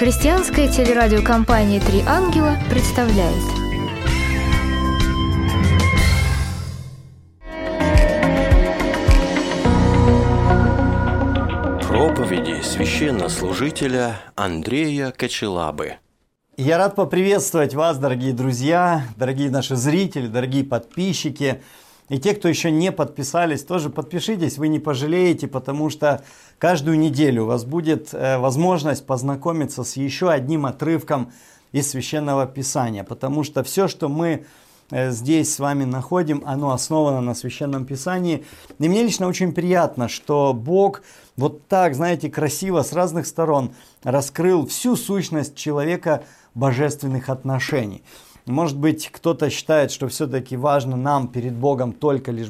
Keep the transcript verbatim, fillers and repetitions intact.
Христианская телерадиокомпания «Три ангела» представляет. Проповеди священнослужителя Андрея Кочелабы. Я рад поприветствовать вас, дорогие друзья, дорогие наши зрители, дорогие подписчики. И те, кто еще не подписались, тоже подпишитесь, вы не пожалеете, потому что каждую неделю у вас будет э, возможность познакомиться с еще одним отрывком из Священного Писания. Потому что все, что мы э, здесь с вами находим, оно основано на Священном Писании. И мне лично очень приятно, что Бог вот так, знаете, красиво с разных сторон раскрыл всю сущность человека божественных отношений. Может быть, кто-то считает, что все-таки важно нам перед Богом только лишь